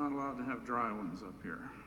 not allowed to have dry ones up here.